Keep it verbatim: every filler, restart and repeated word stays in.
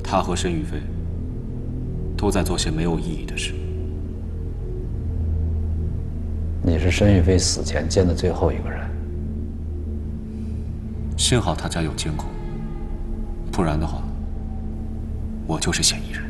他和申宇飞都在做些没有意义的事。 你是申宇飞死前见的最后一个人。 幸好他家有监控，不然的话，我就是嫌疑人。